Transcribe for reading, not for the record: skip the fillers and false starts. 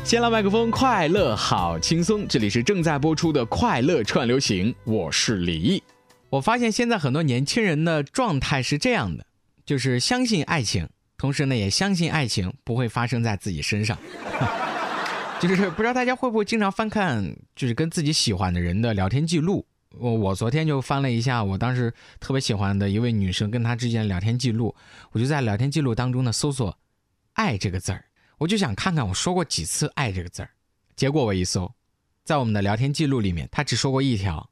先来麦克风，快乐好轻松。这里是正在播出的快乐串流行，我是李毅。我发现现在很多年轻人的状态是这样的，就是相信爱情，同时呢也相信爱情不会发生在自己身上。就是不知道大家会不会经常翻看，就是跟自己喜欢的人的聊天记录。我昨天就翻了一下我当时特别喜欢的一位女生跟她之间的聊天记录，我就在聊天记录当中呢搜索爱这个字儿，我就想看看我说过几次爱这个字儿。结果我一搜，在我们的聊天记录里面她只说过一条，